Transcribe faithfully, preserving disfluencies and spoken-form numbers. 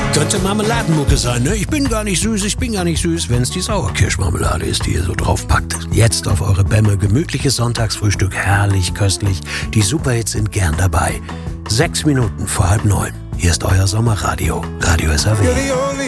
Könnte Marmeladenmucke sein, ne? Ich bin gar nicht süß, ich bin gar nicht süß, wenn es die Sauerkirschmarmelade ist, die ihr so draufpackt. Jetzt auf eure Bämme, gemütliches Sonntagsfrühstück, herrlich köstlich. Die Superhits sind gern dabei. Sechs Minuten vor halb neun. Hier ist euer Sommerradio, Radio S R W.